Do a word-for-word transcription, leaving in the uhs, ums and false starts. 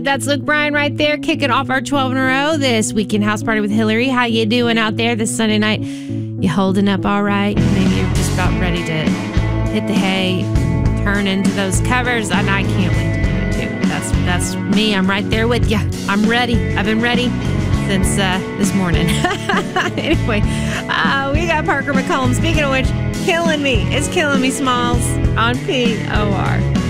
That's Luke Bryan right there, kicking off our twelve in a row this weekend house party with Hillary. How you doing out there this Sunday night? You holding up all right? Maybe you're just about ready to hit the hay, turn into those covers, and I can't wait to do it too. That's that's me. I'm right there with you. I'm ready. I've been ready since uh, this morning. Anyway, uh, we got Parker McCollum. Speaking of which, killing me. It's killing me, Smalls, on P O R.